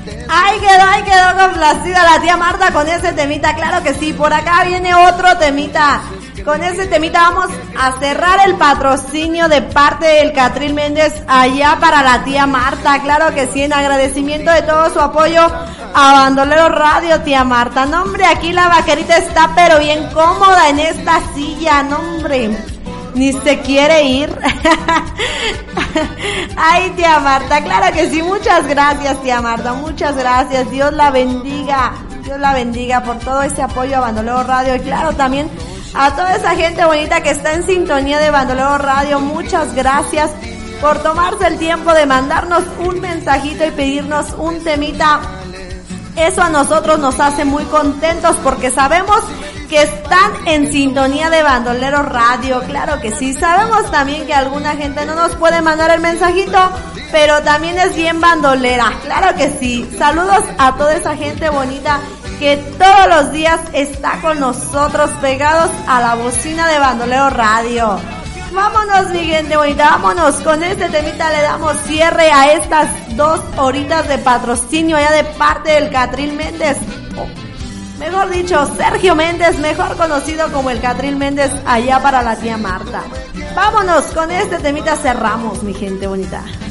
Ahí quedó complacida la tía Marta con ese temita, claro que sí. Por acá viene otro temita. Con ese temita vamos a cerrar el patrocinio de parte del Catril Méndez allá para la tía Marta, claro que sí, en agradecimiento de todo su apoyo a Bandolero Radio, tía Marta. No, hombre, aquí la vaquerita está pero bien cómoda en esta silla, no, hombre, ni se quiere ir. Ay, tía Marta, claro que sí, muchas gracias, tía Marta, muchas gracias, Dios la bendiga por todo ese apoyo a Bandolero Radio y claro, también a toda esa gente bonita que está en sintonía de Bandolero Radio, muchas gracias por tomarse el tiempo de mandarnos un mensajito y pedirnos un temita. Eso a nosotros nos hace muy contentos porque sabemos que están en sintonía de Bandolero Radio, claro que sí. Sabemos también que alguna gente no nos puede mandar el mensajito, pero también es bien bandolera, claro que sí. Saludos a toda esa gente bonita que todos los días está con nosotros pegados a la bocina de Bandolero Radio. Vámonos, mi gente bonita, vámonos con este temita, le damos cierre a estas 2 horitas de patrocinio allá de parte del Catril Méndez, mejor dicho, Sergio Méndez, mejor conocido como el Catril Méndez allá para la tía Marta. Vámonos con este temita, cerramos, mi gente bonita.